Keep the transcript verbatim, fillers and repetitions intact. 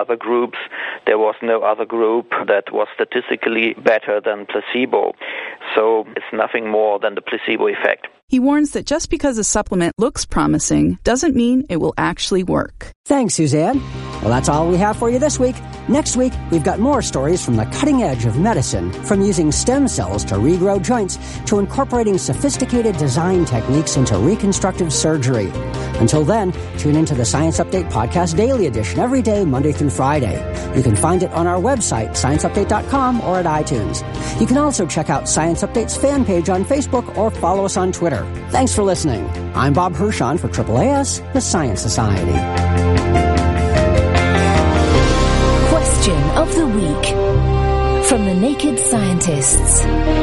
other groups, there was no other group that was statistically better than placebo. So it's nothing more than the placebo effect. He warns that just because a supplement looks promising doesn't mean it will actually work. Thanks, Suzanne. Well, that's all we have for you this week. Next week, we've got more stories from the cutting edge of medicine, from using stem cells to regrow joints to incorporating sophisticated design techniques into reconstructive surgery. Until then, tune into the Science Update Podcast Daily Edition every day, Monday through Friday. You can find it on our website, science update dot com, or at iTunes. You can also check out Science Update's fan page on Facebook or follow us on Twitter. Thanks for listening. I'm Bob Hirschon for Triple A S, the Science Society. Question of the Week from the Naked Scientists.